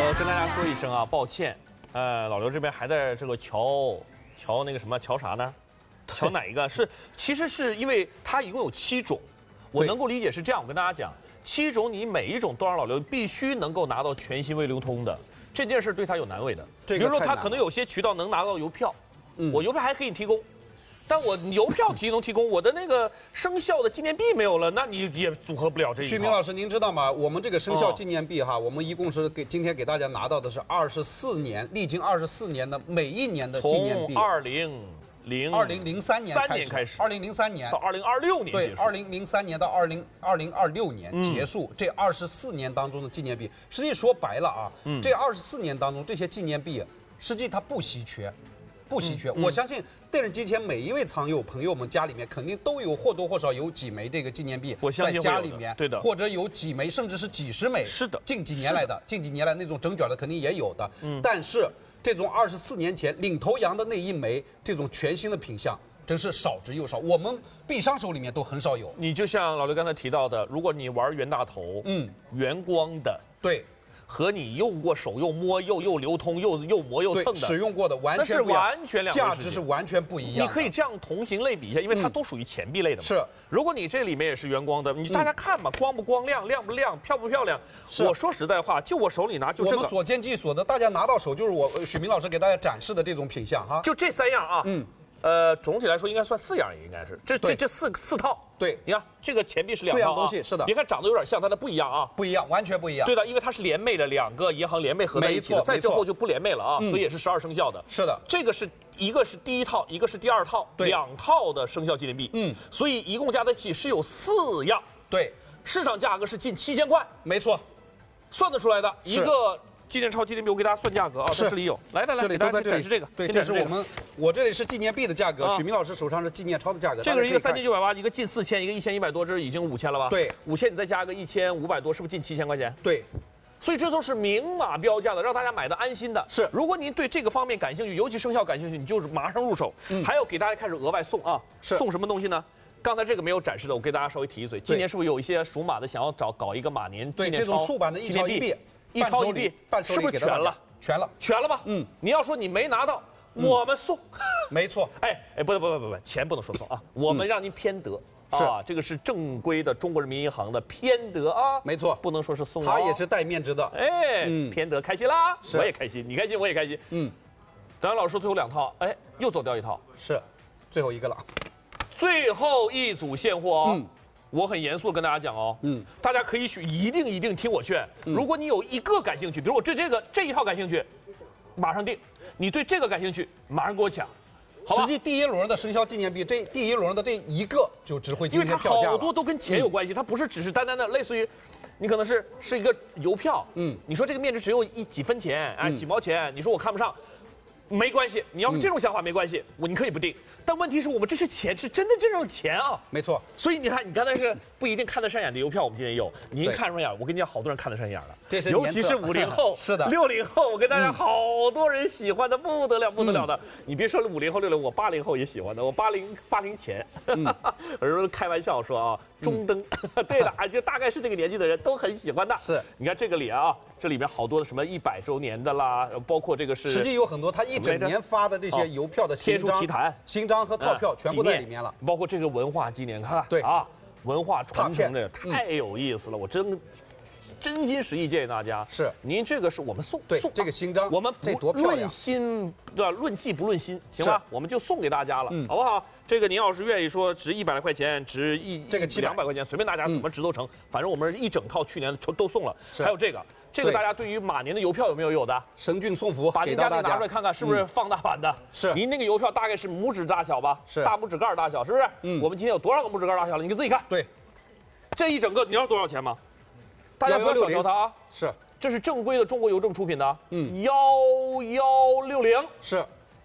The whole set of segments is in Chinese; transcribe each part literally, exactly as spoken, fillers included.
我跟大家说一声啊，抱歉，呃，老刘这边还在这个瞧瞧那个什么瞧啥呢？瞧哪一个？是其实是因为它一共有七种，我能够理解是这样。我跟大家讲，七种你每一种都让老刘必须能够拿到全新未流通的，这件事对他有难为的。比如说他可能有些渠道能拿到邮票，嗯，我邮票还可以提供。 但我邮票提能提供，我的那个生效的纪念币没有了，那你也组合不了这一套。 徐明老师，您知道吗？我们这个生效纪念币哈，我们一共是给今天给大家拿到的是二十四年，历经二十四年的每一年的纪念币。 从二零零二零零三年三年开始， 二零零三年到二零二六年对，二零零三年到二零二零二六年结束、嗯、这二十四年当中的纪念币。实际说白了啊，嗯、这二十四年当中这些纪念币，实际它不稀缺。 不稀缺，嗯嗯、我相信电视机前每一位藏友朋友们家里面肯定都有或多或少有几枚这个纪念币， 我相信在家里面， 对的， 或者有几枚甚至是几十枚， 是的， 近几年来的，近几年来那种整卷的肯定也有的，嗯，但是这种二十四年前领头羊的那一枚这种全新的品相，真是少之又少，我们币商手里面都很少有。 你就像老刘刚才提到的，如果你玩袁大头，嗯，原光的， 对。 和你用过手又摸又又流通又又磨又蹭的， 使用过的完全是完全两价值是完全不一样。 你可以这样同型类比一下，因为它都属于钱币类的嘛。 是， 如果你这里面也是原光的，你大家看吧，光不光亮，亮不亮，漂不漂亮？我说实在话，就我手里拿就这个。 我们所见即所得，大家拿到手就是我许明老师给大家展示的这种品相哈。 就这三样啊，嗯。 呃，总体来说应该算四样，应该是这这这四四套。 对， 你看这个钱币是两套、啊、 四样东西，是的。 别看长得有点像，但它不一样啊， 不一样，完全不一样。 对的，因为它是联袂的，两个银行联袂合在一起的，再之后就不联袂了啊，嗯、所以也是十二生肖的。 是的， 这个是一个是第一套，一个是第二套，两套的生肖纪念币。嗯，所以一共加在一起是有四样。 对， 市场价格是近七千块， 没错， 算得出来的一个。 纪念钞纪念币，我给大家算价格啊，在这里有，来来来， 这里给大家展示这个， 对，这是我们，我这里是纪念币的价格，许明老师手上是纪念钞的价格， 这个是一个三千九百八，一个近四千，一个一千一百多，这是已经五千了吧？ 对， 五千你再加个一千五百多，是不是近七千块钱？ 对， 所以这都是明码标价的，让大家买的安心的。 是， 如果您对这个方面感兴趣，尤其生肖感兴趣，你就是马上入手。嗯，还有给大家开始额外送啊， 是送什么东西呢？ 刚才这个没有展示的，我给大家稍微提一嘴。今年是不是有一些属马的想要找搞一个马年纪念钞？ 对，这种竖版的一钞一币。 一钞一币，是不是全了？ 全了， 全了吧？嗯，你要说你没拿到，我们送。 没错。 哎哎，不不不不不，钱不能说送啊，我们让您偏得啊，这个是正规的中国人民银行的偏得啊。 没错， 不能说是送。 它也是带面值的。 哎，偏得开心啦，我也开心，你开心我也开心。嗯，咱老师最后两套，哎，又走掉一套， 是，最后一个了， 最后一组现货哦。嗯。 我很严肃跟大家讲哦，嗯，大家可以选，一定一定听我劝。嗯、如果你有一个感兴趣，比如我对这个这一套感兴趣，马上定；你对这个感兴趣，马上给我抢。 实际第一轮的生肖纪念币，这第一轮的这一个就值回今天票价了。 因为它好多都跟钱有关系，嗯、它不是只是单单的类似于，你可能是是一个邮票，嗯，你说这个面值只有一几分钱，哎，嗯、几毛钱，你说我看不上。 没关系，你要这种想法没关系，我你可以不定。但问题是我们这是钱，是真的真正的钱啊！ 没错。 所以你看，你刚才是不一定看得上眼的邮票，我们今天有，你一看上眼，我跟你讲，好多人看得上眼了。 这是尤其是五零后， 是的， 六零后，我跟大家好多人喜欢的不得了不得了的。你别说五零后六零，我八零后也喜欢的，我八零八零前，有时候开玩笑说啊，中灯，对的，就大概是这个年纪的人都很喜欢的。 是， 你看这个里啊，这里面好多的什么一百周年的啦，包括这个是， 实际有很多他一整年发的。 这些邮票的天书奇谭、 新章和套票全部在里面了， 包括这个文化纪念，看对啊，文化传承这太有意思了，我真真心实意建议大家， 是您这个是我们送， 对这个新章， 我们这多漂亮， 论心对吧？论迹不论心，行吧？我们就送给大家了，好不好？这个您要是愿意说值一百来块钱，值一这个两百块钱，随便大家怎么值都成，反正我们一整套去年都送了，还有这个。 这个大家对于马年的邮票有没有有的？ 神骏送福， 把您家那拿出来看看，是不是放大版的？ 是。 您那个邮票大概是拇指大小吧？ 是。 大拇指盖大小，是不是？嗯。我们今天有多少个拇指盖大小了？你给自己看。 对。 这一整个你知道多少钱吗？大家不要小瞧它啊。 是。 这是正规的中国邮政出品的。嗯。幺幺六零。 是。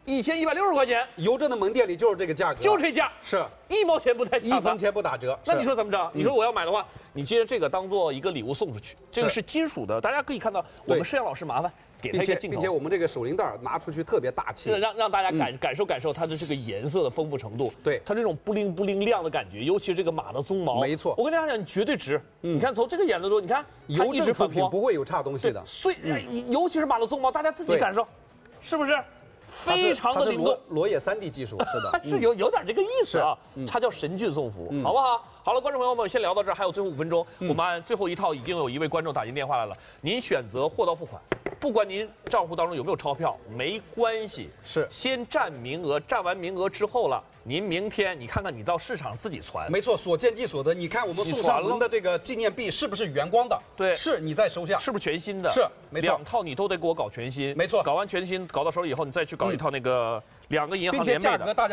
一千一百六十块钱， 邮政的门店里就是这个价格， 就这价， 是一毛钱不带一差的。 分钱不打折。 那你是说怎么着？你说我要买的话，你接着这个当做一个礼物送出去，这个是金属的，大家可以看到。我们摄像老师麻烦给他并且一个镜头， 并且我们这个手铃带儿拿出去特别大气， 让让大家感感受感受它的这个颜色的丰富程度。 对它这种不灵不灵亮的感觉，尤其是这个马的鬃毛。 没错我跟大家讲，你绝对值。你看从这个颜色中，你看它邮一直政出品反光， 不会有差东西的。 所以哎你尤其是马的鬃毛，大家自己对感受，是不是？ 它是非常的它是灵动罗。罗野三 D 技术，是的， 是有有点这个意思啊是嗯， 它叫神骏送福，好不好？好了，观众朋友们，先聊到这儿，还有最后五分钟，我们按最后一套已经有一位观众打进电话来了，您选择货到付款，不管您账户当中有没有钞票，没关系， 是先占名额，占完名额之后了，您明天你看看你到市场自己传， 没错，所见即所得。你看我们送你传了上门的这个纪念币是不是原光的？ 对是你在收下。 是不是全新的？ 是没错两套你都得给我搞全新， 没错搞完全新，搞到手里以后，你再去搞一套那个两个银行并且联袂的。 价格大家。